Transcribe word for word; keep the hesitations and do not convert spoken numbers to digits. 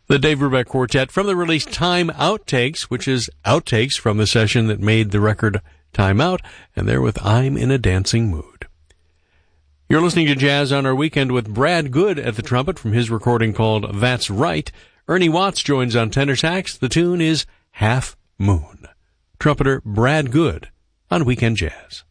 The Dave Brubeck Quartet from the release Time Outtakes, which is outtakes from the session that made the record Time Out, and they're with I'm in a Dancing Mood. You're listening to Jazz on Our Weekend with Brad Good at the trumpet from his recording called That's Right. Ernie Watts joins on tenor sax. The tune is Half Moon. Trumpeter Brad Good on Weekend Jazz.